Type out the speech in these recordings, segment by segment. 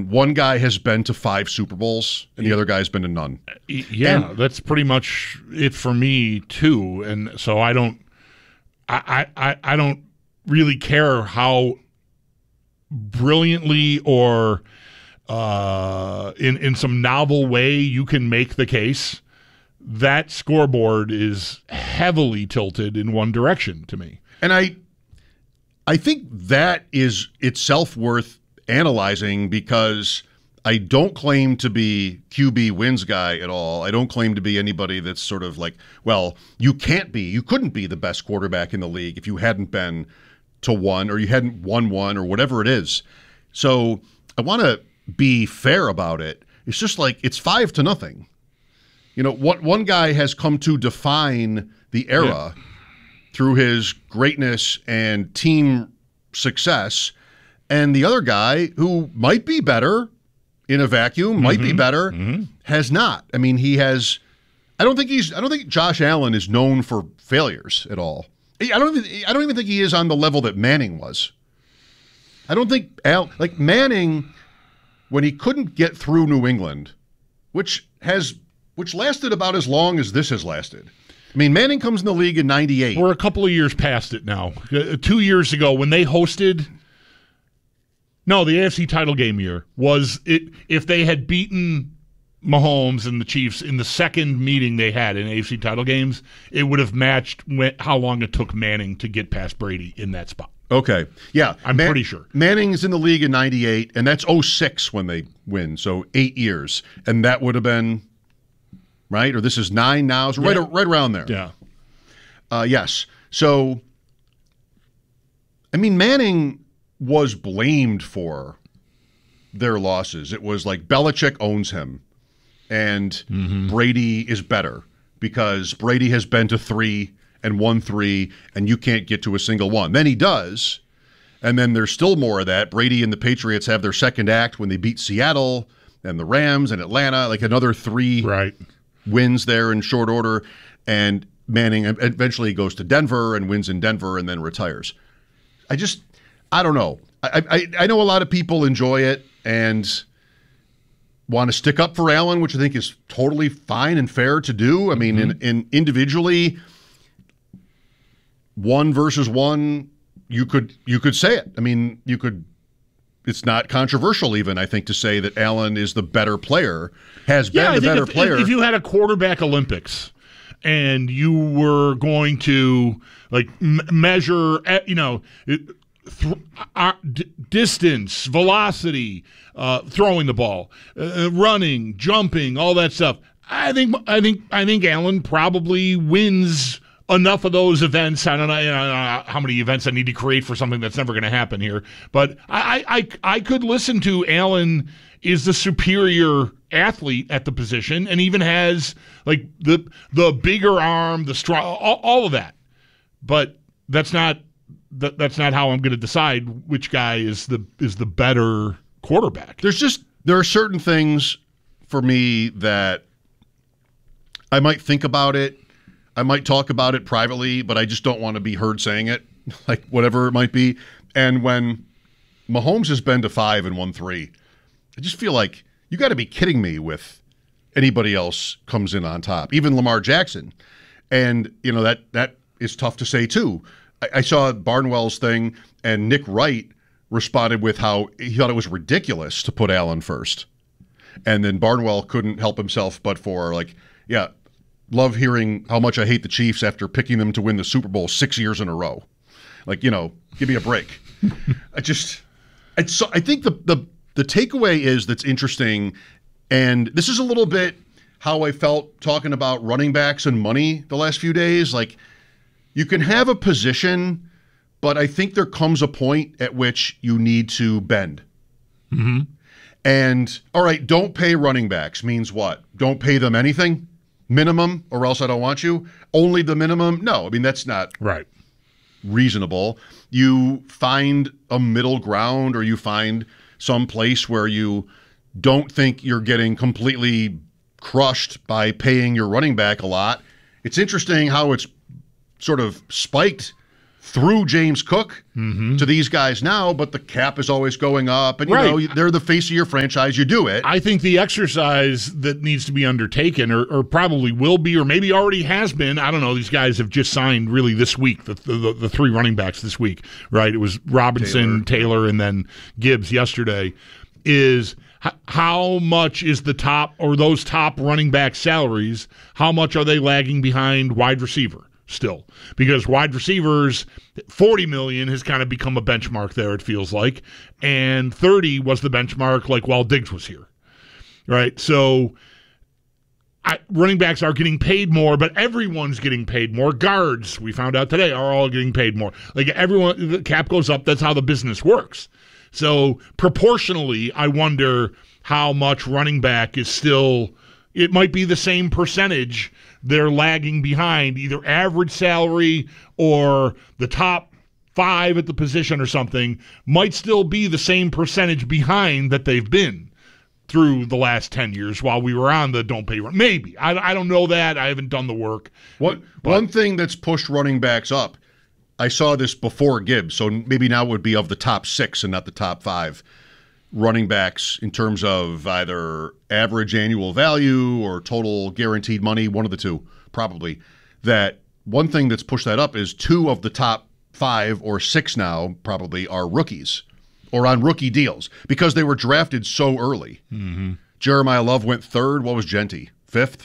when one guy has been to 5 Super Bowls and the other guy's been to none. Yeah, that's pretty much it for me too. And so I don't really care how brilliantly or in some novel way you can make the case. That scoreboard is heavily tilted in one direction to me. And I think that is itself worth analyzing, because I don't claim to be QB wins guy at all. I don't claim to be anybody that's sort of like, well, you couldn't be the best quarterback in the league if you hadn't been to 1 or you hadn't won 1 or whatever it is. So I want to be fair about it. It's just like it's 5-0. You know, what one guy has come to define the era through his greatness and team success, and the other guy who might be better in a vacuum, might be better, has not. I mean, he has. I don't think Josh Allen is known for failures at all. I don't even think he is on the level that Manning was. I don't think Manning, when he couldn't get through New England, which lasted about as long as this has lasted. I mean, Manning comes in the league in 98. We're a couple of years past it now. 2 years ago when they hosted the AFC title game year was it if they had beaten Mahomes and the Chiefs in the second meeting they had in AFC title games, it would have matched how long it took Manning to get past Brady in that spot. Okay. Yeah. I'm pretty sure. Manning is in the league in 98, and that's 06 when they win, so 8 years. And that would have been, right? Or this is 9 now, so right around there. Yeah. Yes. So, I mean, Manning was blamed for their losses. It was like Belichick owns him, and Brady is better because Brady has been to 3 and won 3, and you can't get to a single one. Then he does, and then there's still more of that. Brady and the Patriots have their second act when they beat Seattle and the Rams and Atlanta, like another 3 wins there in short order, and Manning eventually goes to Denver and wins in Denver and then retires. I don't know. I know a lot of people enjoy it and want to stick up for Allen, which I think is totally fine and fair to do. I mean, in individually, 1 versus 1, you could say it. I mean, it's not controversial even, I think, to say that Allen is the better player, has been the better player. If you had a quarterback Olympics and you were going to measure, distance, velocity, throwing the ball, running, jumping, all that stuff, I think Allen probably wins enough of those events. I don't know how many events I need to create for something that's never going to happen here, but I could listen to Allen is the superior athlete at the position and even has the bigger arm, the strong, all of that. But that's not how I'm going to decide which guy is the better quarterback. There are certain things for me that I might think about it. I might talk about it privately, but I just don't want to be heard saying it, like whatever it might be. And when Mahomes has been to 5 and won 3, I just feel like you got to be kidding me with anybody else comes in on top, even Lamar Jackson. And, that is tough to say too. I saw Barnwell's thing, and Nick Wright responded with how he thought it was ridiculous to put Allen first. And then Barnwell couldn't help himself but for love hearing how much I hate the Chiefs after picking them to win the Super Bowl 6 years in a row. Give me a break. I think the takeaway that's interesting, and this is a little bit how I felt talking about running backs and money the last few days. You can have a position, but I think there comes a point at which you need to bend. Mm-hmm. And, all right, don't pay running backs means what? Don't pay them anything? Minimum, or else I don't want you? Only the minimum? No, I mean, that's not reasonable. You find a middle ground, or you find some place where you don't think you're getting completely crushed by paying your running back a lot. It's interesting how it's sort of spiked through James Cook to these guys now, but the cap is always going up, and you know they're the face of your franchise. You do it. I think the exercise that needs to be undertaken, or probably will be, or maybe already has been. I don't know. These guys have just signed really this week. The three running backs this week, right? It was Robinson, Taylor, and then Gibbs yesterday. Is how much is the top or those top running back salaries? How much are they lagging behind wide receiver? Still, because wide receivers, $40 million has kind of become a benchmark there, it feels like, and 30 was the benchmark like while Diggs was here, right? So running backs are getting paid more, but everyone's getting paid more. Guards, we found out today, are all getting paid more. Like everyone, the cap goes up. That's how the business works. So proportionally, I wonder how much running back is still. It might be the same percentage they're lagging behind, either average salary or the top 5 at the position or something, might still be the same percentage behind that they've been through the last 10 years while we were on the don't pay run. Maybe. I don't know that. I haven't done the work. One thing that's pushed running backs up, I saw this before Gibbs, so maybe now it would be of the top 6 and not the top 5. Running backs in terms of either average annual value or total guaranteed money, one of the two, probably. That one thing that's pushed that up is 2 of the top 5 or 6 now probably are rookies or on rookie deals because they were drafted so early. Mm-hmm. Jeremiah Love went 3rd. What was Genty? 5th?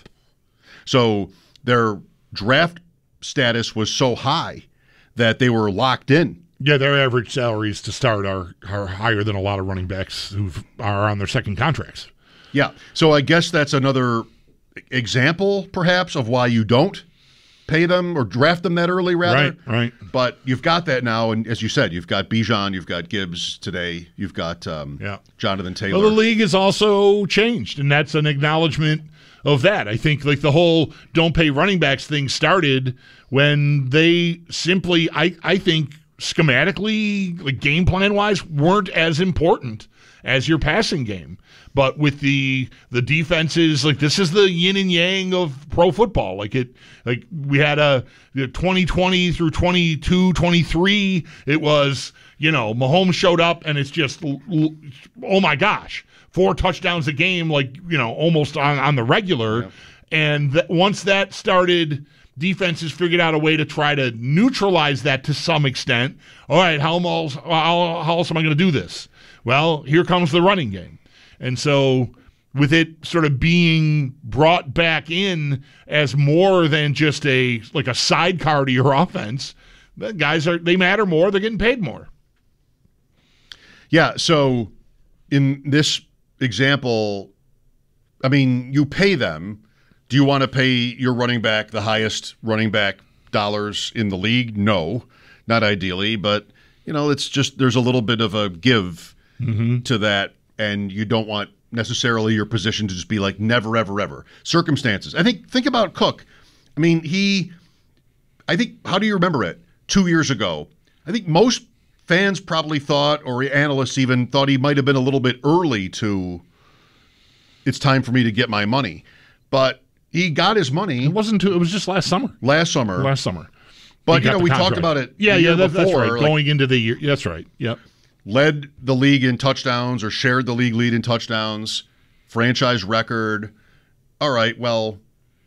So their draft status was so high that they were locked in. Yeah, their average salaries to start are higher than a lot of running backs who are on their second contracts. Yeah, so I guess that's another example, perhaps, of why you don't pay them or draft them that early, rather. Right. But you've got that now, and as you said, you've got Bijan, you've got Gibbs today, you've got Jonathan Taylor. Well, the league has also changed, and that's an acknowledgement of that. I think like the whole don't pay running backs thing started when they simply, I think, schematically, like game plan wise, weren't as important as your passing game. But with the defenses, like this is the yin and yang of pro football. Like we had a 2020 through 22, 23. It was, Mahomes showed up and it's just, oh my gosh, 4 touchdowns a game, like, almost on the regular. Yeah. And once that started, defenses figured out a way to try to neutralize that to some extent. All right, how else am I going to do this? Well, here comes the running game. And so with it sort of being brought back in as more than just a sidecar to your offense, the guys they matter more, they're getting paid more. Yeah, so in this example, I mean, you pay them. Do you want to pay your running back the highest running back dollars in the league? No, not ideally, but it's just there's a little bit of a give to that, and you don't want necessarily your position to just be like never, ever, ever. Circumstances. Think about Cook. I mean, how do you remember it? 2 years ago, I think most fans probably thought, or analysts even thought, he might have been a little bit early to, it's time for me to get my money. But he got his money. It wasn't it was just last summer. Last summer. But, we talked about it that's before, right. Going into the year. That's right. Yep. Led the league in touchdowns or shared the league lead in touchdowns. Franchise record. All right, well,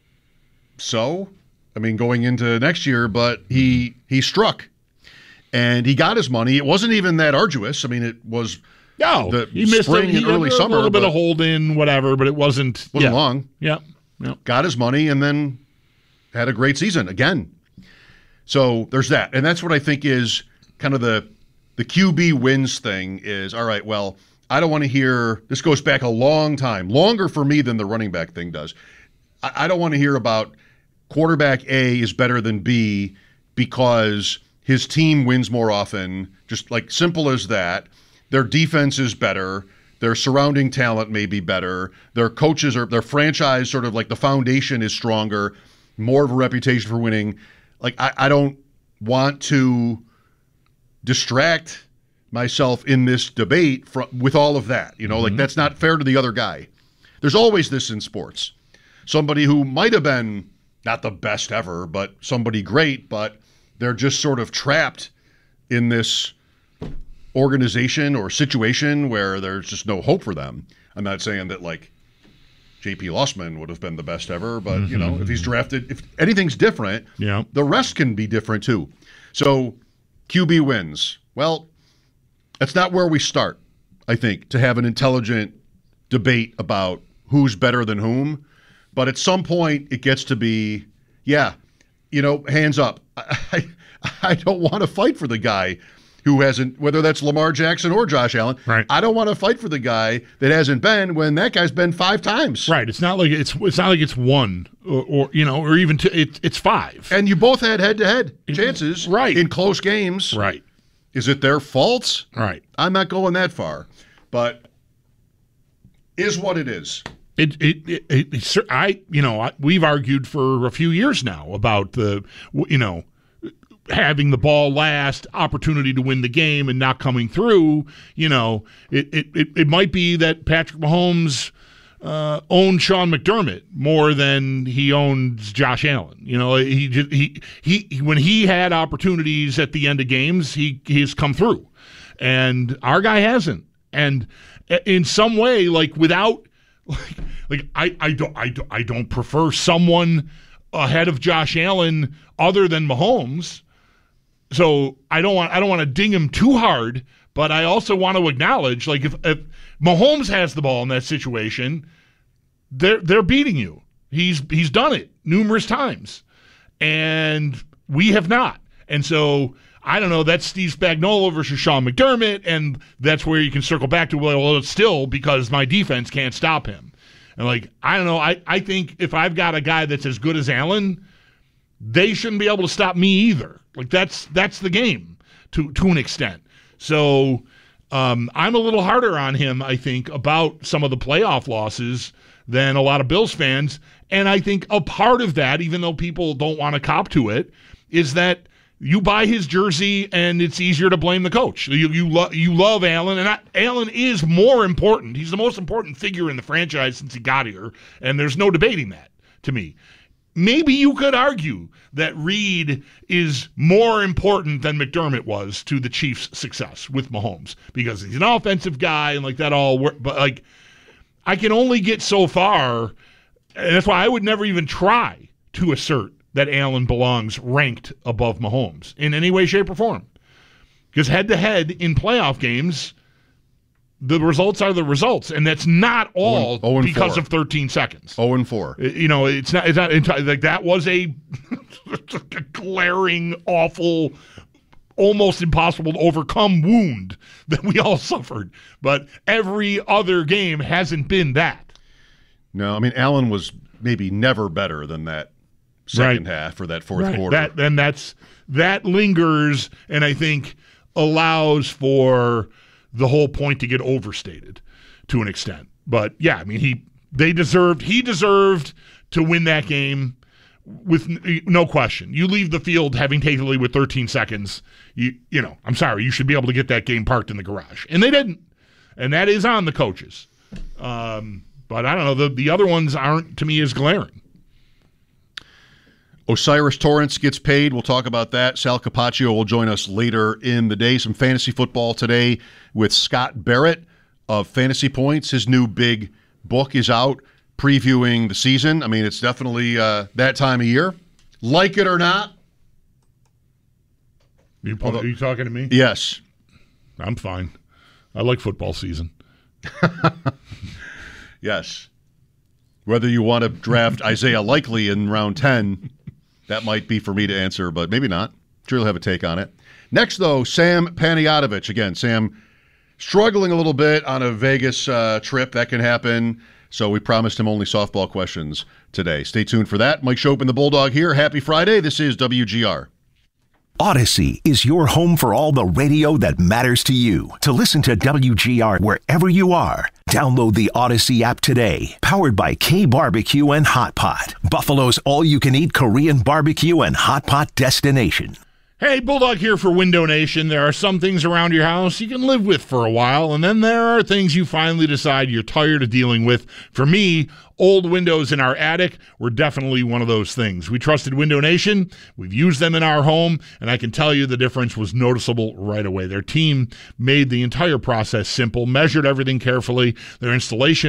so? I mean, going into next year, but he struck. And he got his money. It wasn't even that arduous. I mean, it was he missed spring and early summer. A little bit of hold in, whatever, but it wasn't long. Yeah. Got his money and then had a great season again. So there's that. And that's what I think is kind of the QB wins thing is, all right, well, I don't want to hear, this goes back a long time, longer for me than the running back thing does. I don't want to hear about quarterback A is better than B because his team wins more often, just like simple as that. Their defense is better. Their surrounding talent may be better. Their coaches their franchise sort of like the foundation is stronger, more of a reputation for winning. Like I don't want to distract myself in this debate with all of that. Like that's not fair to the other guy. There's always this in sports. Somebody who might have been not the best ever, but somebody great, but they're just sort of trapped in this organization or situation where there's just no hope for them. I'm not saying that like J.P. Lossman would have been the best ever, but you know, if he's drafted, if anything's different, the rest can be different too. So QB wins. Well, that's not where we start, I think, to have an intelligent debate about who's better than whom. But at some point, it gets to be, hands up. I don't want to fight for the guy who hasn't, whether that's Lamar Jackson or Josh Allen. Right. I don't want to fight for the guy that hasn't been when that guy's been 5 times. Right. It's not like it's one or even two. It's 5. And you both had head-to-head chances in close games. Right. Is it their fault? Right. I'm not going that far, but is what it is. We've argued for a few years now about having the ball last, opportunity to win the game, and not coming through. It might be that Patrick Mahomes owned Sean McDermott more than he owns Josh Allen. He when he had opportunities at the end of games, he's come through, and our guy hasn't. And in some way, I don't prefer someone ahead of Josh Allen other than Mahomes. So I don't want to ding him too hard, but I also want to acknowledge, if Mahomes has the ball in that situation, they're beating you. He's done it numerous times, and we have not. And so I don't know. That's Steve Spagnuolo versus Sean McDermott, and that's where you can circle back to, well, it's still because my defense can't stop him. And I don't know. I think if I've got a guy that's as good as Allen, they shouldn't be able to stop me either. That's the game to an extent. So I'm a little harder on him, I think, about some of the playoff losses than a lot of Bills fans. And I think a part of that, even though people don't want to cop to it, is that you buy his jersey and it's easier to blame the coach. You love Allen, and Allen is more important. He's the most important figure in the franchise since he got here, and there's no debating that to me. Maybe you could argue that Reed is more important than McDermott was to the Chiefs' success with Mahomes because he's an offensive guy and that all work. But I can only get so far, and that's why I would never even try to assert that Allen belongs ranked above Mahomes in any way, shape, or form. Because head-to-head in playoff games, the results are the results, and that's not all because of 13 seconds. 0-4. It's not that was a glaring, awful, almost impossible to overcome wound that we all suffered. But every other game hasn't been that. No, Allen was maybe never better than that second half or that fourth quarter. That lingers, and I think allows for the whole point to get overstated to an extent. But yeah, he deserved to win that game with no question. You leave the field having taken the lead with 13 seconds, I'm sorry, you should be able to get that game parked in the garage. And they didn't. And that is on the coaches. But I don't know, the other ones aren't to me as glaring. Osiris Torrance gets paid. We'll talk about that. Sal Capaccio will join us later in the day. Some fantasy football today with Scott Barrett of Fantasy Points. His new big book is out previewing the season. It's definitely that time of year. Like it or not. Are you talking to me? Yes. I'm fine. I like football season. Yes. Whether you want to draft Isaiah Likely in round 10, that might be for me to answer, but maybe not. Sure, you'll have a take on it. Next, though, Sam Panayotovich. Again, Sam struggling a little bit on a Vegas trip. That can happen. So we promised him only softball questions today. Stay tuned for that. Mike Schopp and the Bulldog here. Happy Friday. This is WGR. Odyssey is your home for all the radio that matters to you. To listen to WGR wherever you are, download the Odyssey app today. Powered by K Barbecue and Hot Pot, Buffalo's all-you-can-eat Korean barbecue and hot pot destination. Hey, Bulldog here for Window Nation. There are some things around your house you can live with for a while, and then there are things you finally decide you're tired of dealing with. For me, old windows in our attic were definitely one of those things. We trusted Window Nation. We've used them in our home, and I can tell you the difference was noticeable right away. Their team made the entire process simple, measured everything carefully. Their installation